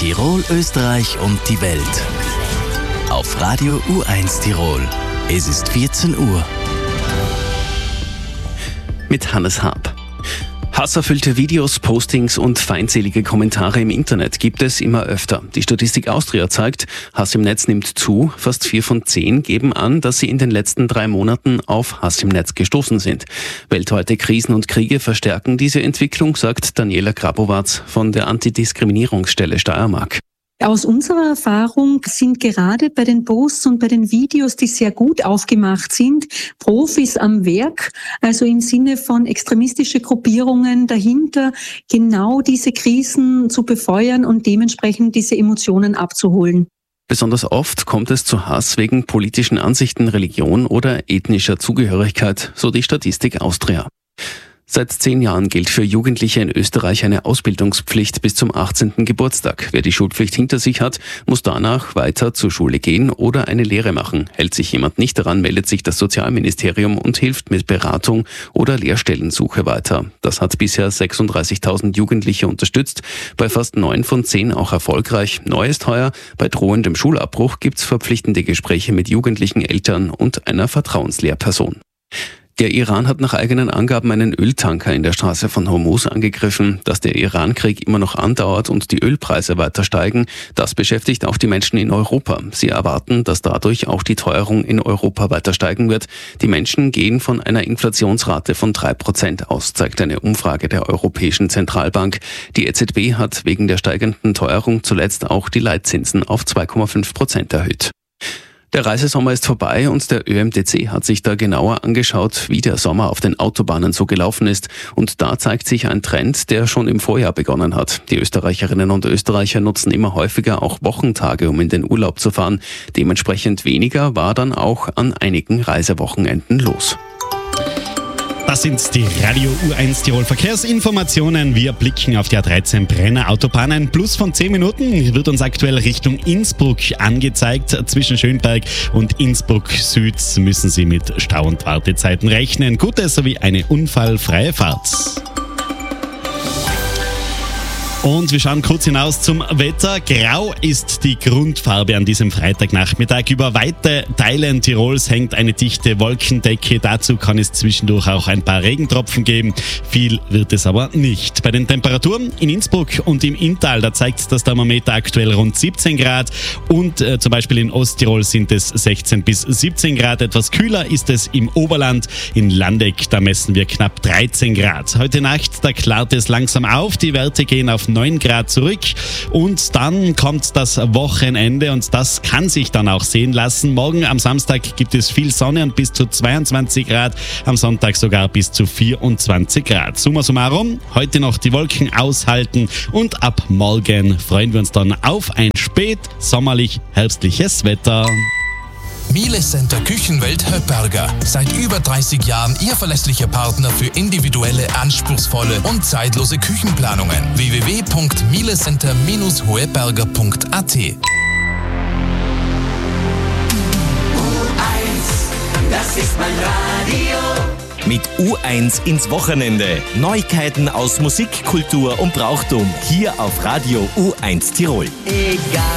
Tirol, Österreich und die Welt. Auf Radio U1 Tirol. Es ist 14 Uhr. Mit Hannes Haab. Hasserfüllte Videos, Postings und feindselige Kommentare im Internet gibt es immer öfter. Die Statistik Austria zeigt, Hass im Netz nimmt zu. Fast 4 von 10 geben an, dass sie in den letzten 3 Monaten auf Hass im Netz gestoßen sind. Weltweite Krisen und Kriege verstärken diese Entwicklung, sagt Daniela Grabowatz von der Antidiskriminierungsstelle Steiermark. Aus unserer Erfahrung sind gerade bei den Posts und bei den Videos, die sehr gut aufgemacht sind, Profis am Werk, also im Sinne von extremistische Gruppierungen dahinter, genau diese Krisen zu befeuern und dementsprechend diese Emotionen abzuholen. Besonders oft kommt es zu Hass wegen politischen Ansichten, Religion oder ethnischer Zugehörigkeit, so die Statistik Austria. Seit 10 Jahren gilt für Jugendliche in Österreich eine Ausbildungspflicht bis zum 18. Geburtstag. Wer die Schulpflicht hinter sich hat, muss danach weiter zur Schule gehen oder eine Lehre machen. Hält sich jemand nicht daran, meldet sich das Sozialministerium und hilft mit Beratung oder Lehrstellensuche weiter. Das hat bisher 36.000 Jugendliche unterstützt, bei fast 9 von 10 auch erfolgreich. Neu ist heuer, bei drohendem Schulabbruch gibt's verpflichtende Gespräche mit jugendlichen Eltern und einer Vertrauenslehrperson. Der Iran hat nach eigenen Angaben einen Öltanker in der Straße von Hormuz angegriffen. Dass der Iran-Krieg immer noch andauert und die Ölpreise weiter steigen, das beschäftigt auch die Menschen in Europa. Sie erwarten, dass dadurch auch die Teuerung in Europa weiter steigen wird. Die Menschen gehen von einer Inflationsrate von 3% aus, zeigt eine Umfrage der Europäischen Zentralbank. Die EZB hat wegen der steigenden Teuerung zuletzt auch die Leitzinsen auf 2,5% erhöht. Der Reisesommer ist vorbei und der ÖMTC hat sich da genauer angeschaut, wie der Sommer auf den Autobahnen so gelaufen ist. Und da zeigt sich ein Trend, der schon im Vorjahr begonnen hat. Die Österreicherinnen und Österreicher nutzen immer häufiger auch Wochentage, um in den Urlaub zu fahren. Dementsprechend weniger war dann auch an einigen Reisewochenenden los. Das sind die Radio U1 Tirol Verkehrsinformationen. Wir blicken auf die A13 Brenner Autobahn. Ein Plus von 10 Minuten wird uns aktuell Richtung Innsbruck angezeigt. Zwischen Schönberg und Innsbruck Süd müssen Sie mit Stau- und Wartezeiten rechnen. Gute sowie eine unfallfreie Fahrt. Und wir schauen kurz hinaus zum Wetter. Grau ist die Grundfarbe an diesem Freitagnachmittag. Über weite Teile Tirols hängt eine dichte Wolkendecke. Dazu kann es zwischendurch auch ein paar Regentropfen geben. Viel wird es aber nicht. Bei den Temperaturen in Innsbruck und im Inntal, da zeigt das Thermometer aktuell rund 17 Grad. Und zum Beispiel in Osttirol sind es 16 bis 17 Grad. Etwas kühler ist es im Oberland. In Landeck, da messen wir knapp 13 Grad. Heute Nacht, da klart es langsam auf. Die Werte gehen auf 9 Grad zurück und dann kommt das Wochenende und das kann sich dann auch sehen lassen. Morgen am Samstag gibt es viel Sonne und bis zu 22 Grad, am Sonntag sogar bis zu 24 Grad. Summa summarum, heute noch die Wolken aushalten und ab morgen freuen wir uns dann auf ein spät sommerlich-herbstliches Wetter. Miele Center Küchenwelt Höpperger. Seit über 30 Jahren Ihr verlässlicher Partner für individuelle, anspruchsvolle und zeitlose Küchenplanungen. www.mielecenter-hoeberger.at. U1, das ist mein Radio. Mit U1 ins Wochenende. Neuigkeiten aus Musik, Kultur und Brauchtum. Hier auf Radio U1 Tirol. Egal.